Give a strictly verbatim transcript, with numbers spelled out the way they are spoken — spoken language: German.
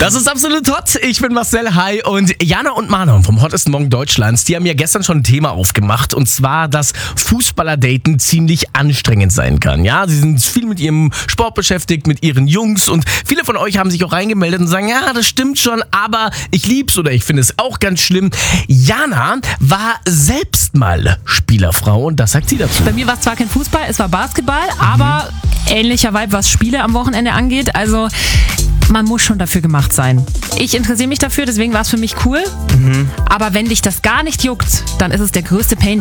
Das ist absolut hot. Ich bin Marcel, hi. Und Jana und Manon vom Hottesten Morgen Deutschlands, die haben ja gestern schon ein Thema aufgemacht. Und zwar, dass Fußballer-Daten ziemlich anstrengend sein kann. Ja, sie sind viel mit ihrem Sport beschäftigt, mit ihren Jungs. Und viele von euch haben sich auch reingemeldet und sagen, ja, das stimmt schon, aber ich lieb's oder ich finde es auch ganz schlimm. Jana war selbst mal Spielerfrau und das sagt sie dazu. Bei mir war es zwar kein Fußball, es war Basketball, aber ähnlicher Vibe, was Spiele am Wochenende angeht. Also man muss schon dafür gemacht sein. Ich interessiere mich dafür, deswegen war es für mich cool. Mhm. Aber wenn dich das gar nicht juckt, dann ist es der größte Pain.